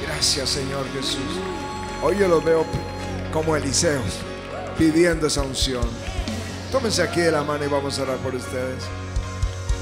Gracias, Señor Jesús. Hoy yo los veo como Eliseos, pidiendo esa unción. Tómense aquí de la mano y vamos a orar por ustedes.